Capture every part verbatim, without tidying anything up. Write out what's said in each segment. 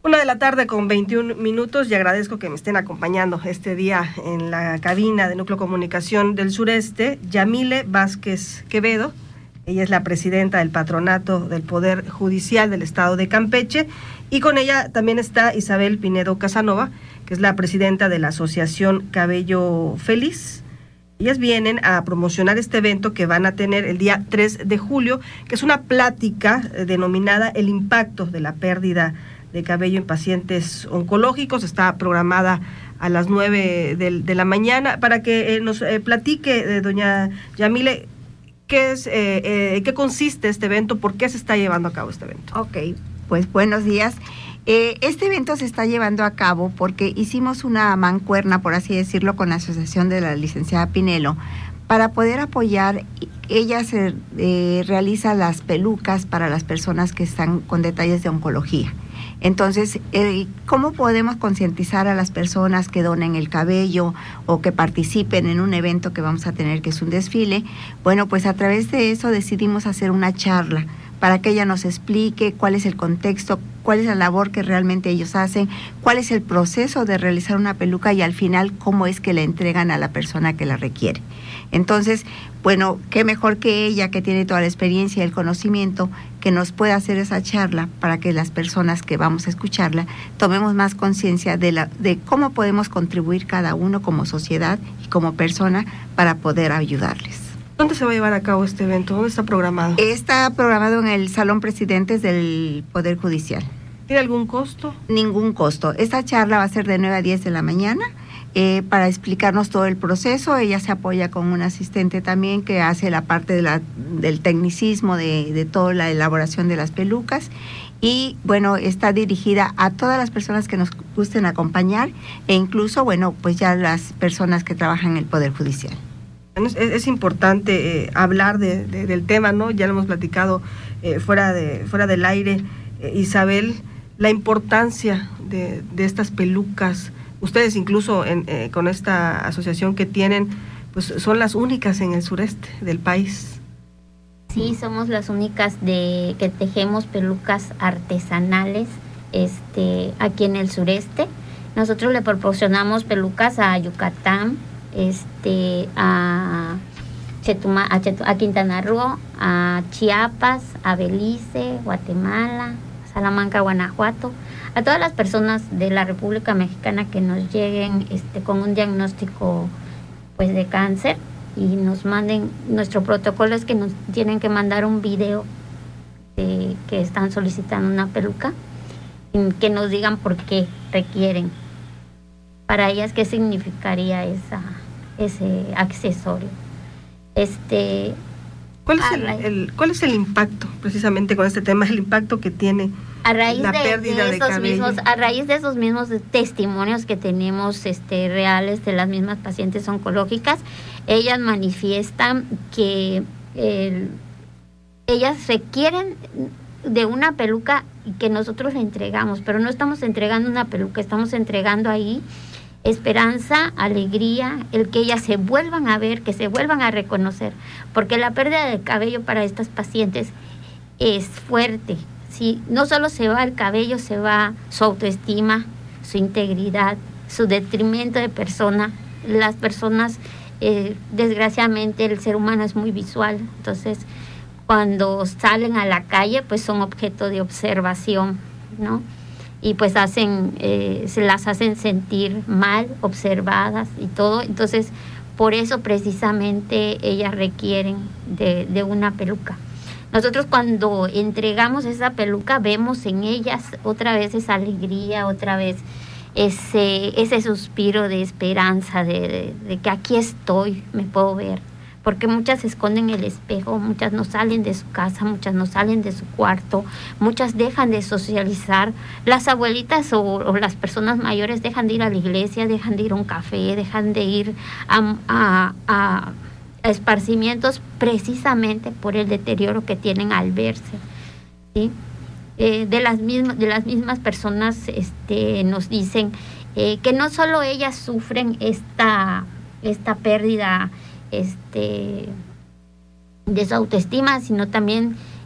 Una de la tarde con veintiún minutos y agradezco que me estén acompañando este día en la cabina de Núcleo Comunicación del Sureste, Yamile Vázquez Quevedo. Ella es la presidenta del Patronato del Poder Judicial del Estado de Campeche, y con ella también está Isabel Pinedo Casanova, que es la presidenta de la Asociación Cabello Feliz. Ellas vienen a promocionar este evento que van a tener el día tres de julio, que es una plática denominada El impacto de la pérdida de cabello en pacientes oncológicos. Está programada a las nueve de, de la mañana para que eh, nos eh, platique, eh, doña Yamile, qué es, eh, eh, qué consiste este evento, por qué se está llevando a cabo este evento. Ok, pues buenos días. Eh, este evento se está llevando a cabo porque hicimos una mancuerna, por así decirlo, con la asociación de la licenciada Pinelo, para poder apoyar. Ella se eh, realiza las pelucas para las personas que están con detalles de oncología. Entonces, eh, ¿cómo podemos concientizar a las personas que donen el cabello o que participen en un evento que vamos a tener, que es un desfile? Bueno, pues a través de eso decidimos hacer una charla para que ella nos explique cuál es el contexto, cuál es la labor que realmente ellos hacen, cuál es el proceso de realizar una peluca y al final cómo es que la entregan a la persona que la requiere. Entonces, bueno, qué mejor que ella, que tiene toda la experiencia y el conocimiento, que nos pueda hacer esa charla para que las personas que vamos a escucharla tomemos más conciencia de la de cómo podemos contribuir cada uno como sociedad y como persona para poder ayudarles. ¿Dónde se va a llevar a cabo este evento? ¿Dónde está programado? Está programado en el Salón Presidentes del Poder Judicial. ¿Tiene algún costo? Ningún costo. Esta charla va a ser de nueve a diez de la mañana eh, para explicarnos todo el proceso. Ella se apoya con un asistente también que hace la parte de la, del tecnicismo de, de toda la elaboración de las pelucas. Y bueno, está dirigida a todas las personas que nos gusten acompañar e incluso, bueno, pues ya las personas que trabajan en el Poder Judicial. Es, es importante eh, hablar de, de, del tema, ¿no? Ya lo hemos platicado eh, fuera de fuera del aire, eh, Isabel, la importancia de, de estas pelucas. Ustedes incluso en, eh, con esta asociación que tienen, pues son las únicas en el sureste del país. Sí, somos las únicas de que tejemos pelucas artesanales este, aquí en el sureste. Nosotros le proporcionamos pelucas a Yucatán, este a, Chetuma, a, Chetu, a Quintana Roo, a Chiapas, a Belice, Guatemala, Salamanca, Guanajuato, a todas las personas de la República Mexicana que nos lleguen este, con un diagnóstico pues de cáncer y nos manden. Nuestro protocolo es que nos tienen que mandar un video de que están solicitando una peluca y que nos digan por qué requieren. Para ellas, ¿qué significaría esa, ese accesorio? Este, ¿Cuál es el, el, ¿Cuál es el impacto, precisamente con este tema, el impacto que tiene a raíz la de, pérdida de, de esos cabello? Mismos, a raíz de esos mismos testimonios que tenemos este, reales de las mismas pacientes oncológicas, ellas manifiestan que el, ellas requieren de una peluca que nosotros le entregamos, pero no estamos entregando una peluca, estamos entregando ahí esperanza, alegría, el que ellas se vuelvan a ver, que se vuelvan a reconocer, porque la pérdida de cabello para estas pacientes es fuerte. Sí, no solo se va el cabello, se va su autoestima, su integridad, su detrimento de persona. Las personas, eh, desgraciadamente, el ser humano es muy visual, entonces cuando salen a la calle, pues son objeto de observación, ¿no? Y pues hacen, eh, se las hacen sentir mal, observadas y todo. Entonces, por eso precisamente ellas requieren de, de una peluca. Nosotros cuando entregamos esa peluca vemos en ellas otra vez esa alegría, otra vez ese, ese suspiro de esperanza, de, de, de que aquí estoy, me puedo ver. Porque muchas se esconden en el espejo, muchas no salen de su casa, muchas no salen de su cuarto, muchas dejan de socializar. Las abuelitas o, o las personas mayores dejan de ir a la iglesia, dejan de ir a un café, dejan de ir a, a, a, a esparcimientos precisamente por el deterioro que tienen al verse, ¿sí? Eh, de las mismas, de las mismas personas este, nos dicen eh, que no solo ellas sufren esta, esta pérdida este de su autoestima, sino también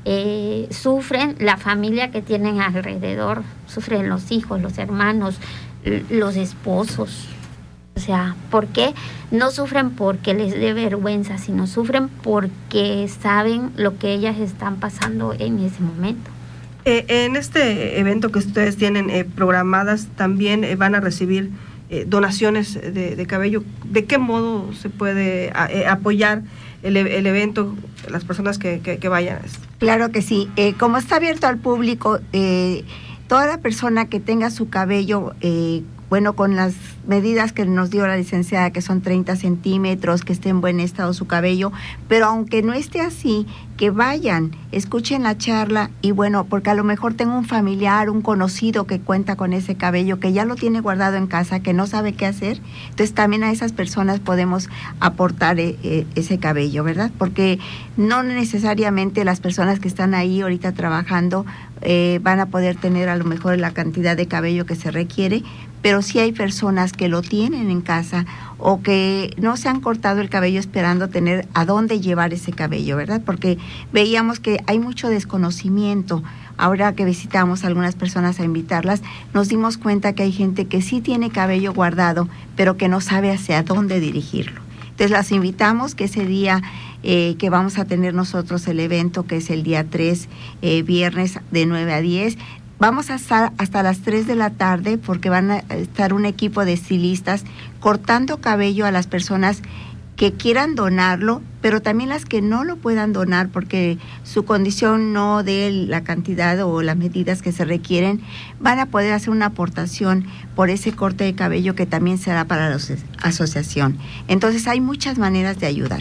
eh, sufren la familia que tienen alrededor, sufren los hijos, los hermanos, los esposos. O sea, ¿por qué? No sufren porque les dé vergüenza, sino sufren porque saben lo que ellas están pasando en ese momento. Eh, en este evento que ustedes tienen eh, programadas, también eh, van a recibir eh, donaciones de, de cabello. ¿De qué modo se puede a, eh, apoyar el, el evento, las personas que, que, que vayan? Claro que sí. Eh, como está abierto al público, eh, toda la persona que tenga su cabello, eh, bueno, con las medidas que nos dio la licenciada, que son treinta centímetros, que esté en buen estado su cabello, pero aunque no esté así, que vayan, escuchen la charla y bueno, porque a lo mejor tengo un familiar, un conocido que cuenta con ese cabello, que ya lo tiene guardado en casa, que no sabe qué hacer, entonces también a esas personas podemos aportar eh, eh, ese cabello, ¿verdad? Porque no necesariamente las personas que están ahí ahorita trabajando eh, van a poder tener a lo mejor la cantidad de cabello que se requiere, pero sí hay personas que lo tienen en casa o que no se han cortado el cabello esperando tener a dónde llevar ese cabello, ¿verdad? Porque veíamos que hay mucho desconocimiento. Ahora que visitamos a algunas personas a invitarlas, nos dimos cuenta que hay gente que sí tiene cabello guardado, pero que no sabe hacia dónde dirigirlo. Entonces las invitamos que ese día eh, que vamos a tener nosotros el evento, que es el día tres, eh, viernes de nueve a diez, vamos a estar hasta las tres de la tarde porque van a estar un equipo de estilistas cortando cabello a las personas que quieran donarlo, pero también las que no lo puedan donar porque su condición no dé la cantidad o las medidas que se requieren, van a poder hacer una aportación por ese corte de cabello que también será para la asociación. Entonces hay muchas maneras de ayudar.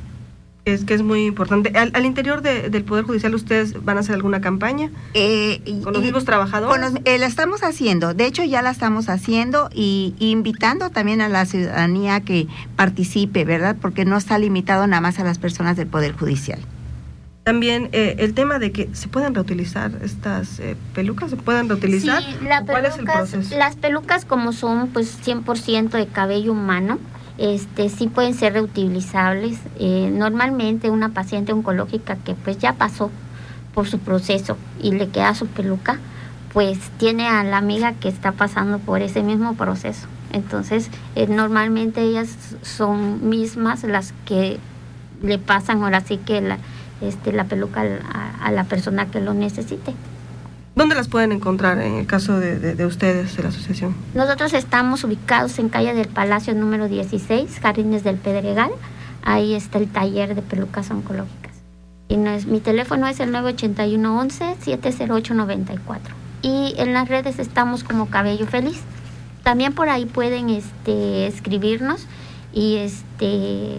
Es que es muy importante. Al, al interior de, del Poder Judicial, ¿ustedes van a hacer alguna campaña? Eh, ¿Con los mismos trabajadores? Con los, eh, la estamos haciendo, de hecho ya la estamos haciendo y, y invitando también a la ciudadanía que participe, ¿verdad? Porque no está limitado nada más a las personas del Poder Judicial. También eh, el tema de que se puedan reutilizar estas eh, pelucas, ¿se pueden reutilizar? Sí, la ¿Cuál pelucas, es el proceso? Las pelucas como son pues cien por ciento de cabello humano, Este, sí pueden ser reutilizables. Eh, normalmente una paciente oncológica que pues ya pasó por su proceso y le queda su peluca, pues tiene a la amiga que está pasando por ese mismo proceso. Entonces, eh, normalmente ellas son mismas las que le pasan ahora sí que la, este, la peluca a, a la persona que lo necesite. ¿Dónde las pueden encontrar en el caso de, de, de ustedes, de la asociación? Nosotros estamos ubicados en calle del Palacio número dieciséis, Jardines del Pedregal. Ahí está el taller de pelucas oncológicas. Y no es, mi teléfono es el nueve ocho uno, once, siete cero ocho nueve cuatro. Y en las redes estamos como Cabello Feliz. También por ahí pueden este, escribirnos y este...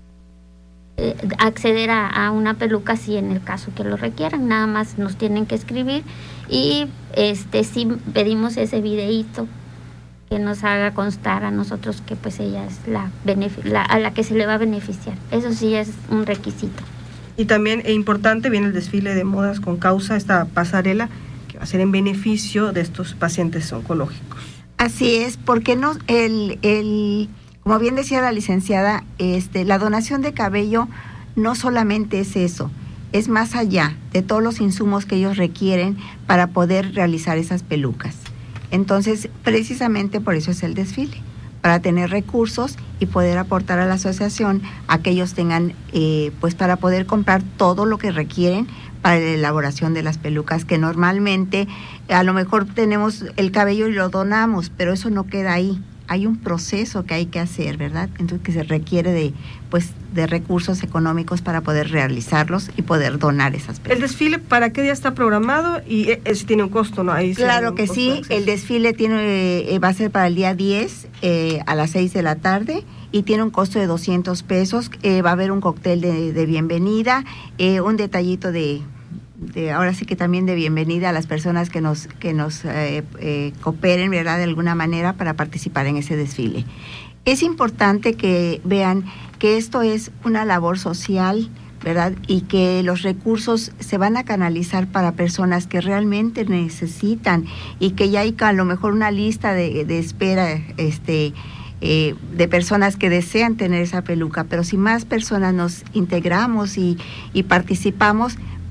acceder a, a una peluca si en el caso que lo requieran, nada más nos tienen que escribir y este sí pedimos ese videíto que nos haga constar a nosotros que pues ella es la, la a la que se le va a beneficiar. Eso sí es un requisito. Y también es importante, viene el desfile de modas con causa, esta pasarela que va a ser en beneficio de estos pacientes oncológicos. Así es, porque no el el como bien decía la licenciada, este, la donación de cabello no solamente es eso, es más allá de todos los insumos que ellos requieren para poder realizar esas pelucas. Entonces, precisamente por eso es el desfile, para tener recursos y poder aportar a la asociación a que ellos tengan, eh, pues para poder comprar todo lo que requieren para la elaboración de las pelucas, que normalmente a lo mejor tenemos el cabello y lo donamos, pero eso no queda ahí. Hay un proceso que hay que hacer, ¿verdad? Entonces que se requiere de pues de recursos económicos para poder realizarlos y poder donar esas pelucas. ¿El desfile para qué día está programado? Y es, tiene un costo, ¿no? Ahí claro que sí, el desfile tiene eh, va a ser para el día diez eh, a las seis de la tarde y tiene un costo de doscientos pesos. Eh, va a haber un cóctel de, de bienvenida, eh, un detallito de... De, ahora sí que también de bienvenida a las personas que nos que nos eh, eh, cooperen, ¿verdad?, de alguna manera para participar en ese desfile. Es importante que vean que esto es una labor social, ¿verdad?, y que los recursos se van a canalizar para personas que realmente necesitan y que ya hay a lo mejor una lista de, de espera este eh, de personas que desean tener esa peluca, pero si más personas nos integramos y, y participamos,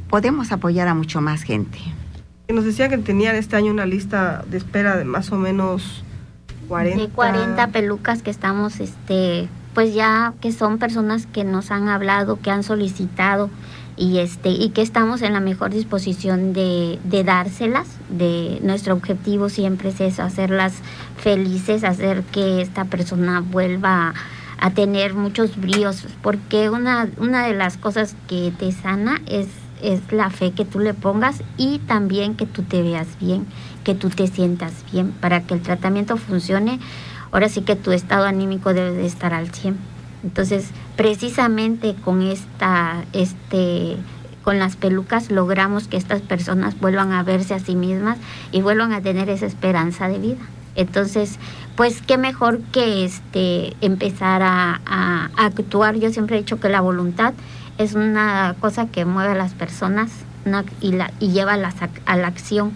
podemos apoyar a mucho más gente. Nos decía que tenían este año una lista de espera de más o menos cuarenta. De cuarenta pelucas que estamos, este, pues ya que son personas que nos han hablado, que han solicitado y este y que estamos en la mejor disposición de, de dárselas. De nuestro objetivo siempre es eso, hacerlas felices, hacer que esta persona vuelva a, a tener muchos bríos, porque una una de las cosas que te sana es es la fe que tú le pongas y también que tú te veas bien, que tú te sientas bien. Para que el tratamiento funcione, ahora sí que tu estado anímico debe de estar al cien. Entonces, precisamente con esta, este, con las pelucas logramos que estas personas vuelvan a verse a sí mismas y vuelvan a tener esa esperanza de vida. Entonces, pues qué mejor que este empezar a, a, a actuar. Yo siempre he dicho que la voluntad es una cosa que mueve a las personas, una, y, la, y lleva a la, a la acción.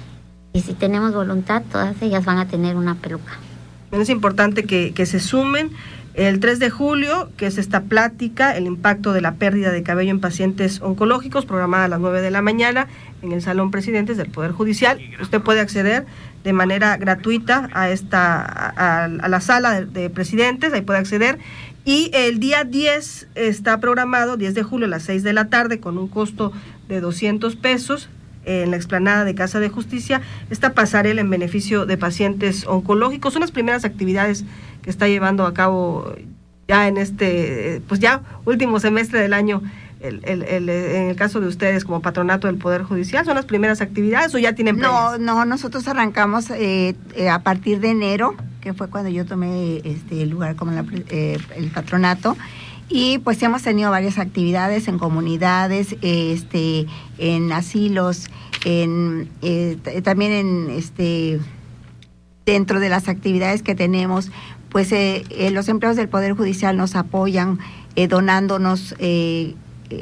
Y si tenemos voluntad, todas ellas van a tener una peluca. Es importante que, que se sumen. El tres de julio, que es esta plática, el impacto de la pérdida de cabello en pacientes oncológicos, programada a las nueve de la mañana en el Salón Presidentes del Poder Judicial. Usted puede acceder de manera gratuita a esta a, a la sala de, de presidentes, ahí puede acceder. Y el día diez está programado, diez de julio a las seis de la tarde, con un costo de doscientos pesos, en la explanada de Casa de Justicia, esta pasarela en beneficio de pacientes oncológicos. Son las primeras actividades que está llevando a cabo ya en este, pues ya último semestre del año, el, el, el, en el caso de ustedes como patronato del Poder Judicial. ¿Son las primeras actividades o ya tienen planes? No, no, nosotros arrancamos eh, eh, a partir de enero, que fue cuando yo tomé este lugar como la, eh, el patronato, y pues hemos tenido varias actividades en comunidades, este, en asilos, en eh, también en este dentro de las actividades que tenemos, pues eh, eh, los empleados del Poder Judicial nos apoyan eh, donándonos eh,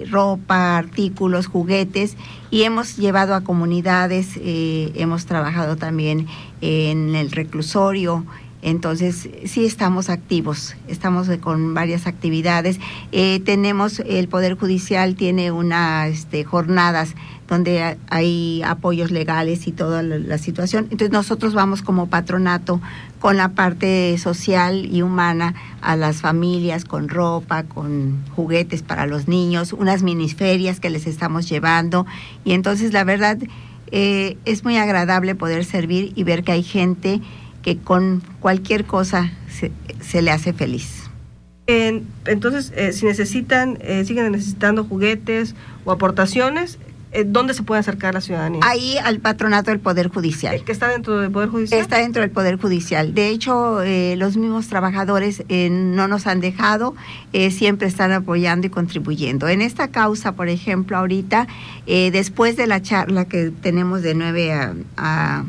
ropa, artículos, juguetes, y hemos llevado a comunidades, eh, hemos trabajado también en el reclusorio. Entonces, sí estamos activos, estamos con varias actividades. Eh, tenemos, el Poder Judicial tiene unas este, jornadas donde hay apoyos legales y toda la, la situación. Entonces, nosotros vamos como patronato con la parte social y humana a las familias, con ropa, con juguetes para los niños, unas minisferias que les estamos llevando. Y entonces, la verdad, eh, es muy agradable poder servir y ver que hay gente que con cualquier cosa se, se le hace feliz. En, entonces, eh, si necesitan, eh, siguen necesitando juguetes o aportaciones, eh, ¿dónde se puede acercar la ciudadanía? Ahí al patronato del Poder Judicial. ¿Que está dentro del Poder Judicial? Está dentro del Poder Judicial. De hecho, eh, los mismos trabajadores eh, no nos han dejado, eh, siempre están apoyando y contribuyendo. En esta causa, por ejemplo, ahorita, eh, después de la charla que tenemos de nueve a, a,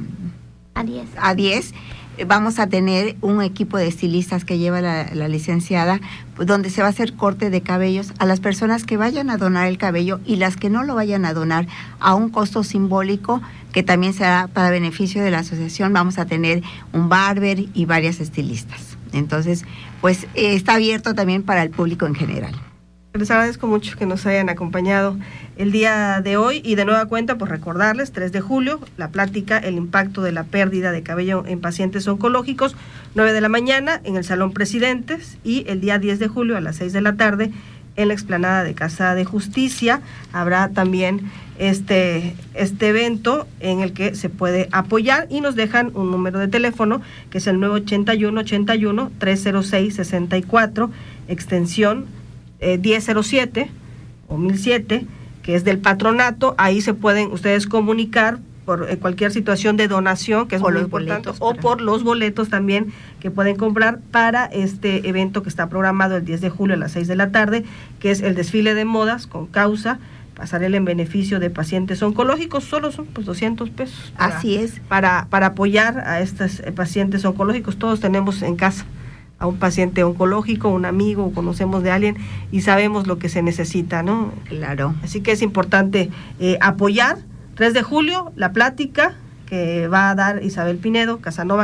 a diez, a diez vamos a tener un equipo de estilistas que lleva la, la licenciada, donde se va a hacer corte de cabellos a las personas que vayan a donar el cabello y las que no lo vayan a donar a un costo simbólico que también será para beneficio de la asociación. Vamos a tener un barber y varias estilistas. Entonces, pues eh, está abierto también para el público en general. Les agradezco mucho que nos hayan acompañado el día de hoy y de nueva cuenta, pues recordarles, tres de julio, la plática, el impacto de la pérdida de cabello en pacientes oncológicos, nueve de la mañana en el Salón Presidentes, y el día diez de julio a las seis de la tarde en la explanada de Casa de Justicia. Habrá también este, este evento en el que se puede apoyar y nos dejan un número de teléfono que es el nueve ochenta y uno, ochenta y uno, trescientos seis, sesenta y cuatro, extensión Eh, diez cero siete o mil siete, que es del patronato. Ahí se pueden ustedes comunicar por eh, cualquier situación de donación, que es muy importante, o por los boletos también que pueden comprar para este evento que está programado el diez de julio a las seis de la tarde, que es el desfile de modas con causa, pasarela en beneficio de pacientes oncológicos. Solo son pues doscientos pesos. Para, Así es. Para, para apoyar a estos eh, pacientes oncológicos. Todos tenemos en casa a un paciente oncológico, un amigo, o conocemos de alguien y sabemos lo que se necesita, ¿no? Claro. Así que es importante eh, apoyar. tres de julio, la plática que va a dar Isabel Pinedo, Casanova